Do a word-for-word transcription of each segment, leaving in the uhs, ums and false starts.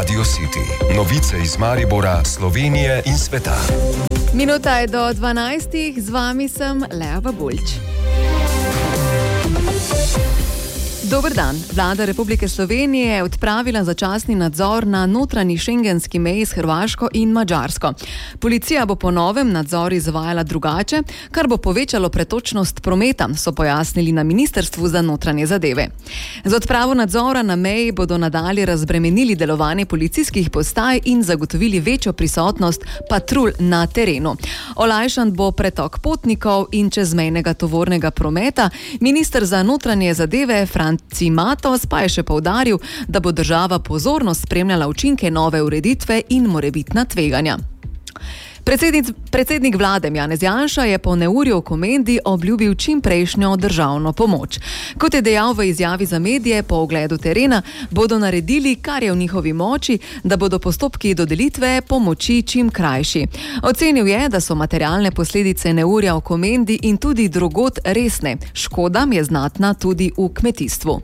Radio City. Novice iz Maribora, Slovenije in sveta. Minuta je do dvanajstih, z vami sem Lea Babulč. Dober dan. Vlada Republike Slovenije je odpravila začasni nadzor na notranji šengenski meji s Hrvaško in Madžarsko. Policija bo po novem nadzor izvajala drugače, kar bo povečalo pretočnost prometa, so pojasnili na Ministrstvu za notranje zadeve. Z odpravo nadzora na meji bodo nadalje razbremenili delovanje policijskih postaj in zagotovili večjo prisotnost patrulj na terenu. Olajšan bo pretok potnikov in čezmejnega tovornega prometa. Minister za notranje zadeve Franci Matos pa je še poudaril, da bo država pozorno spremljala učinke nove ureditve in morebitna tveganja. Predsednik, predsednik vlade Janez Janša je po neurju v Komendi obljubil čimprejšnjo državno pomoč. Kot je dejal v izjavi za medije, po ogledu terena bodo naredili, kar je v njihovi moči, da bodo postopki dodelitve pomoči čim krajši. Ocenil je, da so materialne posledice neurja v Komendi in tudi drugod resne. Škoda je znatna tudi v kmetijstvu.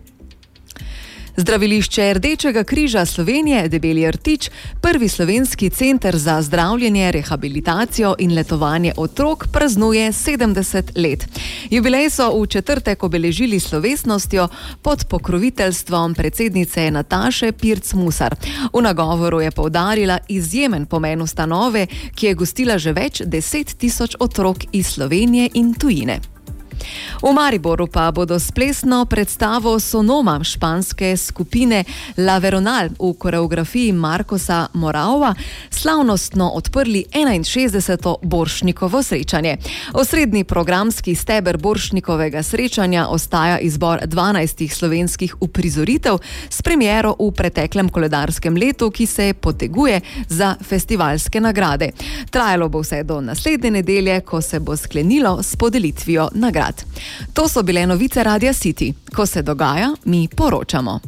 Zdravilišče Rdečega križa Slovenije Debelji rtič, prvi slovenski center za zdravljenje, rehabilitacijo in letovanje otrok, praznuje sedemdeset let. Jubilej so v četrtek obeležili s slovesnostjo pod pokroviteljstvom predsednice Nataše Pirc Musar. V nagovoru je poudarila izjemen pomen ustanove, ki je gostila že več deset tisoč otrok iz Slovenije in tujine. V Mariboru pa bodo s plesno predstavo Sonoma španske skupine La Veronal v koreografiji Marcosa Moraua slavnostno odprli enainšestdeseto Borštnikovo srečanje. Osrednji programski steber Borštnikovega srečanja ostaja izbor dvanajstih slovenskih uprizoritev s premiero v preteklem koledarskem letu, ki se poteguje za festivalske nagrade. Trajalo bo vse do naslednje nedelje, ko se bo sklenilo s podelitvijo nagrad. To so bile novice Radia City. Ko se dogaja, mi poročamo.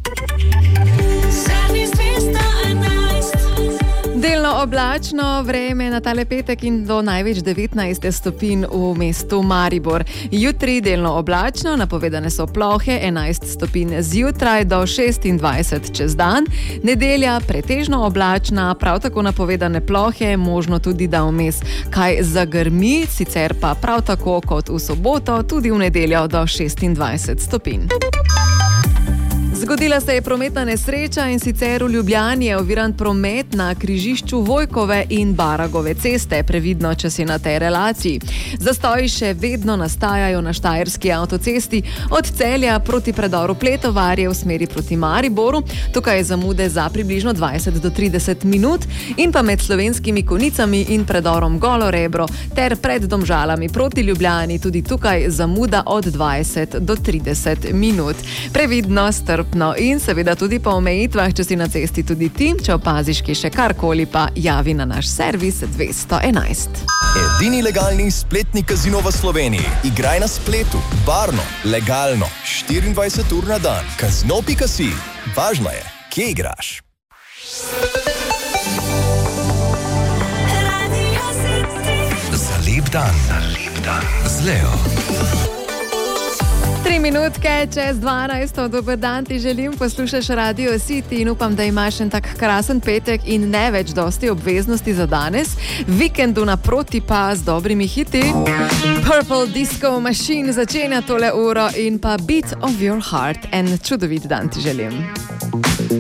Delno oblačno vreme na tale petek in do največ devetnajst stopinj v mestu Maribor. Jutri delno oblačno, napovedane so plohe, enajst stopinj zjutraj do šestindvajset čez dan. Nedelja pretežno oblačna, prav tako napovedane plohe, možno tudi, da vmes kaj zagrmi, sicer pa prav tako kot v soboto, tudi v nedeljo do šestindvajset stopinj. Zgodila se je prometna nesreča in sicer v Ljubljani je oviran promet na križišču Vojkove in Baragove ceste, previdno, če si na tej relaciji. Zastoji še vedno nastajajo na Štajerski avtocesti od Celja proti predoru Pletovarje v smeri proti Mariboru. Tukaj je zamude za približno dvajset do trideset minut in pa med Slovenskimi Konjicami in predorom Golo Rebro ter pred Domžalami proti Ljubljani tudi tukaj zamuda od dvajset do trideset minut. Previdno, strpno in seveda tudi po omejitvah, če si na cesti tudi ti, če opaziš kje še karkoli, pa javi na naš servis dvesto enajst. Edini legalni spletni kazino v Sloveniji. Igraj na spletu, varno, legalno, štiriindvajset ur na dan. Kazino pika si. Važno je, kje igraš. Za lep dan, za lep dan z Leo. Tri minutke čez dvanajsto, dober dan ti želim, poslušaš Radio City in upam, da imaš en tak krasen petek in ne več dosti obveznosti za danes. Vikendu naproti pa z dobrimi hiti. Purple Disco Machine začenja tole uro in pa Beat of Your Heart. En čudovit dan ti želim.